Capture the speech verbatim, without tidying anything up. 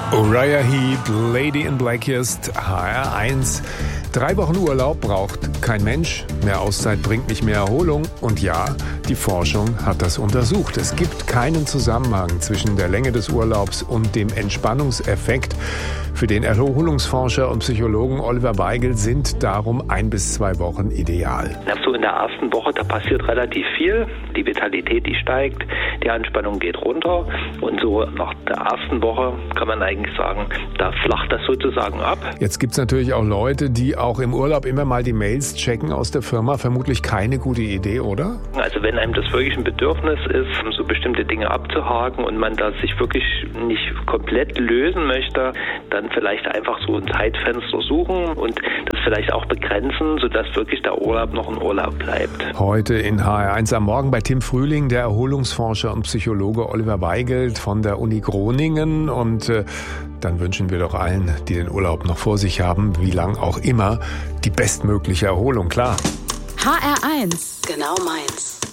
Uriah Heep, Lady in Black hier ist H R eins. Drei Wochen Urlaub braucht kein Mensch. Mehr Auszeit bringt nicht mehr Erholung. Und ja, die Forschung hat das untersucht. Es gibt keinen Zusammenhang zwischen der Länge des Urlaubs und dem Entspannungseffekt. Für den Erholungsforscher und Psychologen Oliver Weigel sind darum ein bis zwei Wochen ideal. So in der ersten Woche, da passiert relativ viel. Die Vitalität, die steigt, die Anspannung geht runter. Und so nach der ersten Woche kann man eigentlich sagen, da flacht das sozusagen ab. Jetzt gibt es natürlich auch Leute, die auch im Urlaub immer mal die Mails checken aus der Firma. Vermutlich keine gute Idee, oder? Also wenn einem das wirklich ein Bedürfnis ist, so bestimmte Dinge abzuhaken und man da sich wirklich nicht komplett lösen möchte, dann vielleicht einfach so ein Zeitfenster suchen und das vielleicht auch begrenzen, sodass wirklich der Urlaub noch ein Urlaub bleibt. Heute in H R eins am Morgen bei Tim Frühling, der Erholungsforscher und Psychologe Oliver Weigel von der Uni Groningen. Und äh, dann wünschen wir doch allen, die den Urlaub noch vor sich haben, wie lang auch immer, die bestmögliche Erholung, klar. H R eins, genau meins.